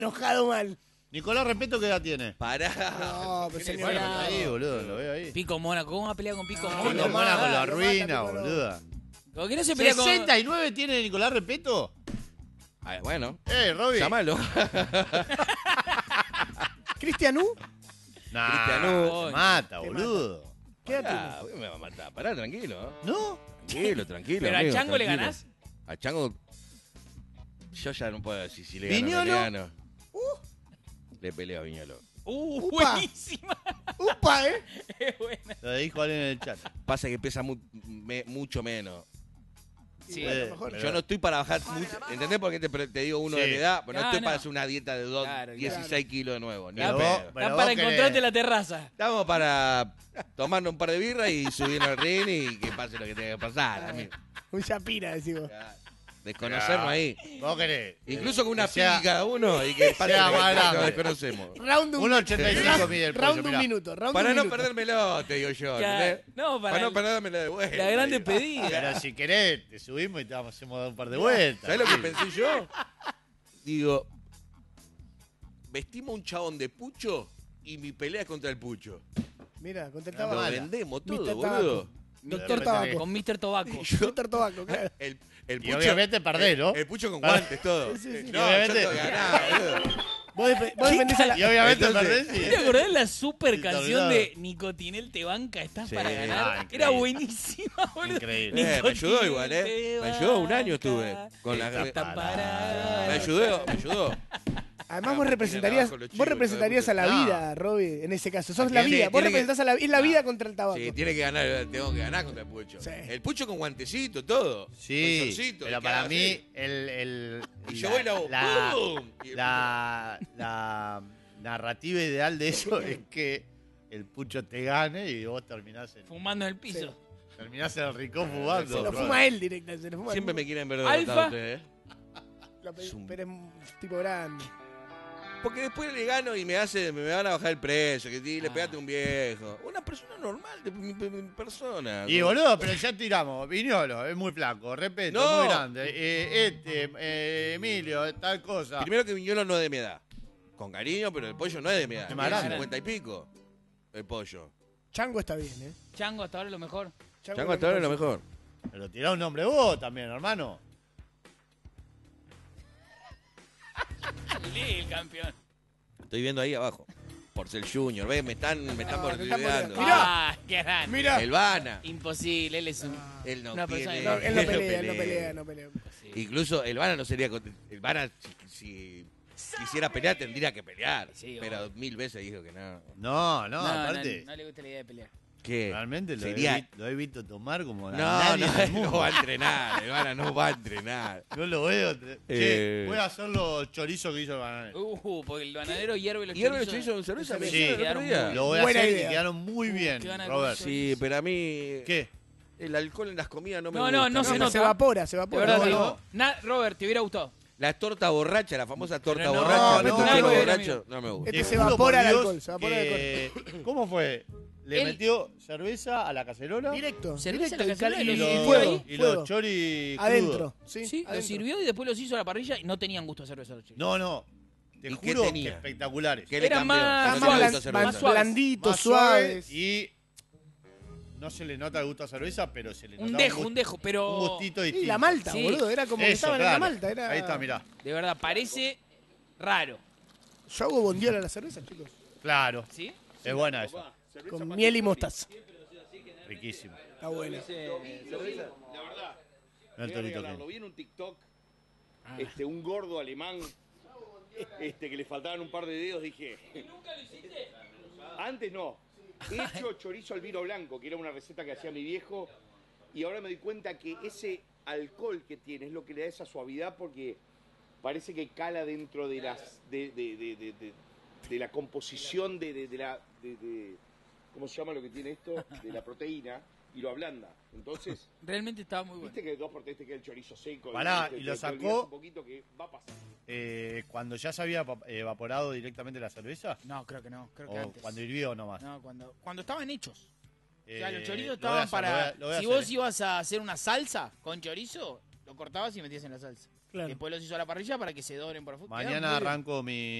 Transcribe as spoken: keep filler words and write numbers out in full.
Enojado mal. Nicolás Repeto, ¿qué edad tiene? Pará. No, pero señor. Bueno, ahí, boludo, lo veo ahí. Pico Mónaco, ¿cómo va a pelear con Pico Ah, Mónaco? Pico Mónaco lo lo arruina, mata, Pico boluda. ¿Por qué no se pelea con...? ¿sesenta y nueve tiene Nicolás Repeto? Ah, bueno, Eh, Robbie. llámalo. ¿Cristian U? Nah, Cristiano. te mata, Te boludo. ¿Qué edad Pará, me va a matar. Pará, tranquilo. ¿No? Tranquilo, tranquilo. ¿Pero a amigo, Chango le tranquilo. ganás? A Chango... Yo ya no puedo decir si le gano o no ¿Viñolo? le gano. Le peleo a Viñolo. Uh, Upa. buenísima. tiene? Upa, ¿eh? Es buena. Lo dijo alguien en el chat. Pasa que pesa mu- me- mucho menos. Sí. bueno, Eh, mejor. pero- Yo no estoy para bajar mucho. ¿Entendés por qué te, te digo uno Sí. de la edad? Pero no, No, estoy no. para hacer una dieta de dos, Claro, dieciséis kilos de nuevo. Ni Pero en vos- pedo. pero Está para vos querés- encontrarte en la terraza. Estamos para tomarnos un par de birras y subirnos al ring y que pase lo que tenga que pasar, amigo. Un chapira, decimos. Desconocernos ahí. Vos querés. Incluso con una Que sea- pili cada uno y que pase sea lo que más lo grande. desconocemos. Round un, uno ochenta y cinco mide el pollo, round un mirá. minuto. Round Para un no minuto. perdérmelo, te digo yo. Claro. ¿entendés? No, para Para no el- perdérmelo de vuelta. La gran digo. despedida. Pero si querés, te subimos y te vamos, hacemos un par de vueltas. ¿Sabés lo que pensé yo? Digo, vestimos un chabón de pucho y mi pelea es contra el pucho. Mira, contra el No, Lo tabaco. mala. vendemos todo, mister boludo. Doctor De repente Tabaco. Con mister Tobaco. Doctor Tabaco, claro. El, el Y obviamente perdés, ¿no? El, el pucho con guantes, todo. Sí, sí, sí. No, Y obviamente- yo tengo que ganar, boludo. Vos, def- vos defendés a la... Y obviamente Entonces- perdés y... ¿Te acordás de la super Sí, canción olvidado. de Nicotinel te banca? ¿Estás Sí. para Ah, ganar? increíble. Era buenísima, boludo. Increíble. Eh, me ayudó igual, ¿eh? Nicotinel te Me ayudó, un año banca, estuve con la- estás para Me Me ganar. ayudó, me ayudó. Además Ah, vos tiene representarías, abajo los vos chicos, representarías a la hijo de puta. vida, Robbie, en ese caso. Sos ¿A la quién? vida. Sí, Vos tiene que- representás a la es la No. vida contra el tabaco. Sí, tiene que ganar, tengo que ganar contra el pucho. Sí. El pucho con guantecito, todo. Sí, Con shortcito, pero y para queda mí así. el, el, Y yo voy y la hago, la, ¡pum! Y el la, la narrativa ideal de eso es que el pucho te gane y vos terminás en, Fumando en el piso. terminás en el rincón fumando. Se lo bro. fuma él directo. Se lo fuma Siempre él. me quieren ver Alfa. derrotado ustedes, ¿eh? Lo pe- Es un- Pero es un tipo grande. Porque después le gano y me hace, me van a bajar el precio, que sí, le Ah. pegaste a un viejo. Una persona normal, de mi, mi- mi persona. Y ¿no? boludo, pero ya tiramos. Viñolo, es muy flaco. Repeto, No. muy grande. Eh, este, eh, Emilio, tal cosa. Primero que Viñolo no es de mi edad. Con cariño, pero el pollo no es de mi edad. Es más Tiene grande. cincuenta y pico. El pollo. Chango está bien, ¿eh? Chango hasta ahora es lo mejor. Chango hasta ahora es lo mejor. Pero tirá un nombre vos también, hermano. Lee el campeón. Estoy viendo ahí abajo. Porcel Junior, ¿ves? Me están, me están Ah, te están bordeando. bordeando. Mirá. Ah, qué grande. Mira. El Vana. Imposible, él es un... Él no Una tiene- persona- No, él no él no pelea, él no pelea, no pelea. Incluso el Vana no sería. con- El Vana, si, si quisiera pelear, tendría que pelear. Sí, pero mil veces dijo que no. No, no, No, no, aparte. no le gusta la idea de pelear. ¿Qué? Realmente lo, Sería- he, vi- lo he visto tomar como No, nadie no, del no, mundo. va a entrenar. El Vana no va a entrenar. No lo veo. Che, Eh. voy a hacer los chorizos que hizo el bananero. Uh, porque el bananero hierve los ¿Y ahora los chorizos. chorizos con cerveza? Sí, Me hicieron el otro quedaron día. muy Lo voy a Buena hacer idea. y quedaron muy Uh, bien, qué gana de Robert. comer Sí, pero a mí. ¿Qué? El alcohol en las comidas no me No, gusta. no, no se No, nota. se evapora, se De evapora. verdad No, te no. digo. Na- Robert, ¿te hubiera gustado? La torta borracha, la famosa torta Pero no, borracha. no, el nada que ver, borracho, amigo. no me gusta. Este Te se juro evapora por el Dios alcohol, se evapora el que- ¿Cómo fue? ¿Le Él- metió cerveza a la cacerola? Directo. Cerveza directo, a la y cal- cacerola y, y y lo- fuego. y fuego. los choris Adentro. crudos. Sí, Sí, lo adentro. sirvió y después los hizo a la parrilla y no tenían gusto a cerveza los chicos. No, no. Te ¿Y qué juro que tenía? espectaculares. ¿Qué le Era cambió? más- Que Más, no tiene suaves, gusto a blan- cerveza. más suaves. blanditos, Más suave suaves. y no se le nota el gusto a cerveza, pero se le nota Un dejo, gust- un dejo, pero... un gustito distinto. Y la malta, Sí. boludo. Era como que Eso, estaban claro. en la malta. Era... Ahí está, mirá. De verdad, parece raro. Yo hago bondiola a la cerveza, chicos. Claro. ¿Sí? Es buena esa. Con miel y mostaza. Riquísimo. Está buena. La verdad, Mira el voy a torito regalarlo. que- Vi en un TikTok este, un gordo alemán este, que le faltaban un par de dedos. Dije. ¿Nunca lo hiciste? Antes no. He hecho chorizo al vino blanco, que era una receta que hacía mi viejo. Y ahora me doy cuenta que ese alcohol que tiene es lo que le da esa suavidad porque parece que cala dentro de las de, de, de, de, de- de la composición de, de, de la de, de- ¿cómo se llama lo que tiene esto? De la proteína y lo ablanda. Entonces, Realmente estaba muy bueno. viste que dos por tres te queda el chorizo seco. Pará, te- y lo te- te olvidás sacó- un poquito que va a pasar. Eh, cuando ya se había eva- evaporado directamente la cerveza No, creo que no, creo que o antes. cuando hirvió nomás. No, cuando, cuando estaban hechos. O sea, los Eh, chorizos lo voy a estaban hacer, para... lo voy a- lo voy a si hacer, vos eh. ibas a hacer una salsa con chorizo, lo cortabas y metías en la salsa. Claro. Después los hizo a la parrilla para que se doren por afuera. Mañana arranco mi